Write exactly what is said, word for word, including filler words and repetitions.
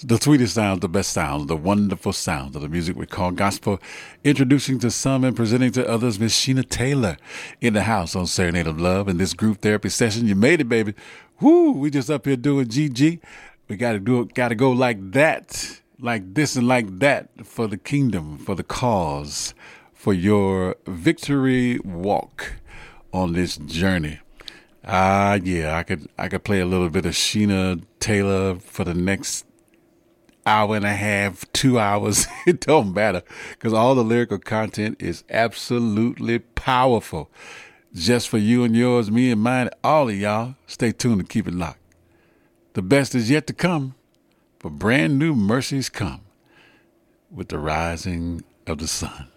The sweetest sounds, the best sounds, the wonderful sounds of the music we call gospel. Introducing to some and presenting to others, Miss Sheena Taylor in the house on Serenade of Love in this group therapy session. You made it, baby. Woo! We just up here doing G G. We got to do it. Got to go like that, like this, and like that for the kingdom, for the cause, for your victory walk on this journey. Ah, uh, yeah, I could I could play a little bit of Sheena Taylor for the next hour and a half, two hours. It don't matter because all the lyrical content is absolutely powerful. Just for you and yours, me and mine, all of y'all. Stay tuned and keep it locked. The best is yet to come, for brand new mercies come with the rising of the sun.